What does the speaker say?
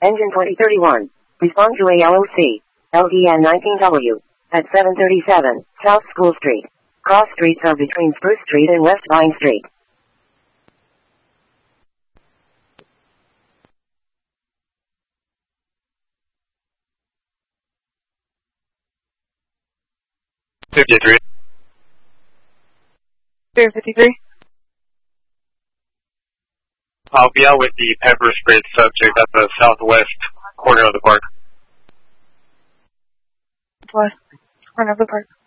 Engine 2031. Respond to ALOC. LDN 19W. At 737 South School Street. Cross streets are between Spruce Street and West Vine Street. $53. 53. I'll be out with the pepper sprayed subject at the southwest corner of the park. West corner of the park.